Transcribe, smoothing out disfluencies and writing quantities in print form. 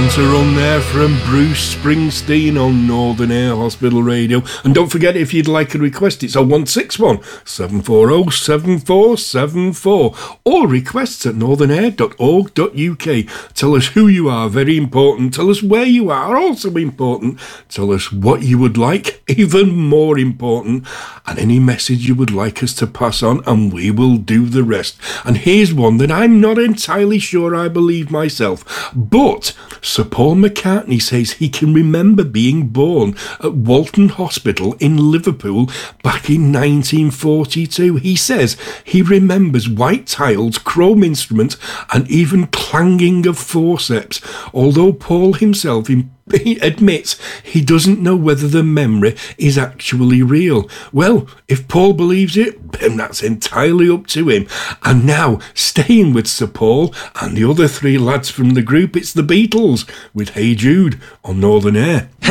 On to Run there from Bruce Springsteen on Northern Air Hospital Radio. And don't forget, if you'd like a request, it's 0161 740 7474 or requests at northernair.org.uk. Tell us who you are, very important. Tell us where you are, also important. Tell us what you would like, even more important. And any message you would like us to pass on, and we will do the rest. And here's one that I'm not entirely sure I believe myself, but Sir Paul McCartney says he can remember being born at Walton Hospital in Liverpool back in 1942. He says he remembers white tiles, chrome instruments, and even clanging of forceps, although Paul himself he admits he doesn't know whether the memory is actually real. Well, if Paul believes it, then that's entirely up to him. And now, staying with Sir Paul and the other three lads from the group, it's the Beatles with Hey Jude on Northern Air.